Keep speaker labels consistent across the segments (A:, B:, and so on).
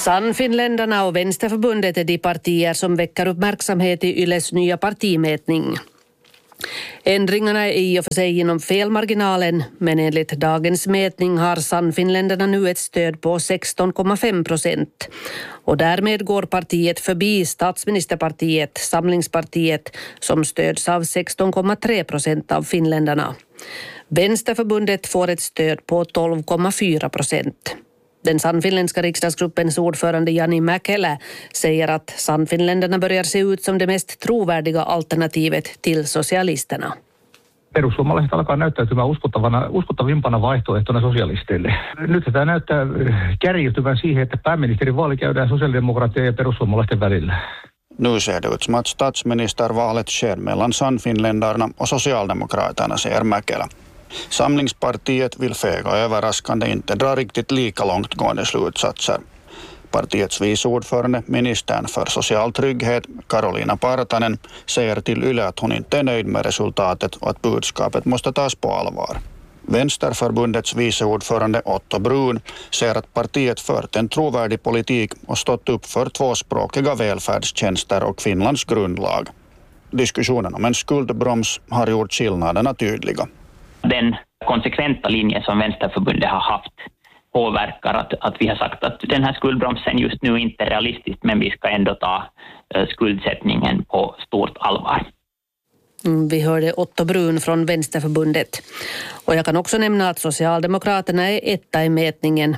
A: Sannfinländarna och Vänsterförbundet är de partier som väcker uppmärksamhet i Yles nya partimätning. Ändringarna är i och för sig inom felmarginalen, men enligt dagens mätning har Sannfinländarna nu ett stöd på 16,5%. Och därmed går partiet förbi statsministerpartiet, Samlingspartiet, som stöds av 16,3% av finländarna. Vänsterförbundet får ett stöd på 12,4%. Den sannfinländska riksdagsgruppens ordförande Jani Mäkelä säger att sannfinländarna börjar se ut som det mest trovärdiga alternativet till socialisterna.
B: Perussuomalaiset alkaa näyttäytymään uskottavimpana vaihtoehtona sosialisteille. Nyt tämä näyttää kärjiytyvän siihen, että pääministerin vaali käydään sosiaalidemokraattien ja perussuomalaisten välillä.
C: Nu ser det ut som att statsministervalet sker mellan sannfinländarna och socialdemokraterna, säger Mäkelä. Samlingspartiet vill föga överraskande inte dra riktigt lika långtgående slutsatser. Partiets vice ordförande, ministern för social trygghet, Karolina Partanen, säger till Yle att hon inte är nöjd med resultatet och att budskapet måste tas på allvar. Vänsterförbundets vice ordförande Otto Brun säger att partiet fört en trovärdig politik och stått upp för tvåspråkiga välfärdstjänster och Finlands grundlag. Diskussionen om en skuldbroms har gjort skillnaderna tydliga.
D: Den konsekventa linje som Vänsterförbundet har haft påverkar att vi har sagt att den här skuldbromsen just nu inte är realistisk, men vi ska ändå ta skuldsättningen på stort allvar.
A: Vi hörde Otto Brun från Vänsterförbundet. Och jag kan också nämna att Socialdemokraterna är etta i mätningen.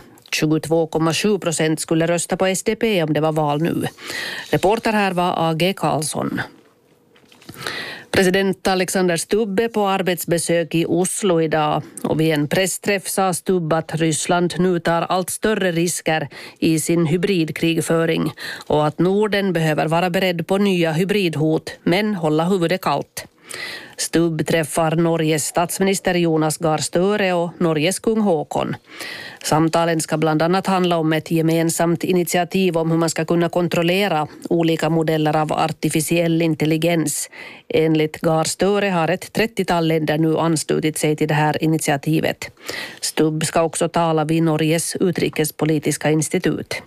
A: 22,7% skulle rösta på SDP om det var val nu. Reporter här var A.G. Karlsson. President Alexander Stubb är på arbetsbesök i Oslo idag och vid en pressträff sa Stubb att Ryssland nu tar allt större risker i sin hybridkrigföring och att Norden behöver vara beredd på nya hybridhot men hålla huvudet kallt. Stubb träffar Norges statsminister Jonas Gahr Støre och Norges kung Håkon. Samtalen ska bland annat handla om ett gemensamt initiativ om hur man ska kunna kontrollera olika modeller av artificiell intelligens. Enligt Gahr Støre har ett 30-tal länder nu anslutit sig till det här initiativet. Stubb ska också tala vid Norges utrikespolitiska institut.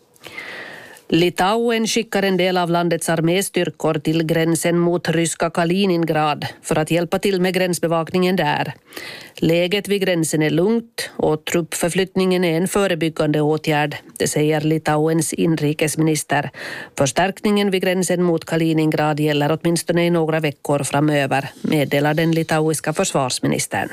A: Litauen skickar en del av landets arméstyrkor till gränsen mot ryska Kaliningrad för att hjälpa till med gränsbevakningen där. Läget vid gränsen är lugnt och truppförflyttningen är en förebyggande åtgärd, det säger Litauens inrikesminister. Förstärkningen vid gränsen mot Kaliningrad gäller åtminstone i några veckor framöver, meddelar den litauiska försvarsministern.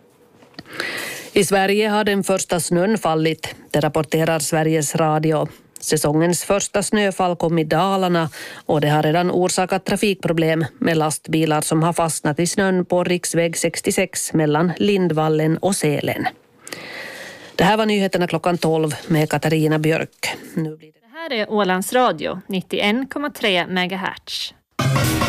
A: I Sverige har den första snön fallit, det rapporterar Sveriges Radio. Säsongens första snöfall kom i Dalarna och det har redan orsakat trafikproblem med lastbilar som har fastnat i snön på riksväg 66 mellan Lindvallen och Sälen. Det här var nyheterna klockan 12 med Katarina Björk.
E: Det här är Ålands Radio 91,3 MHz.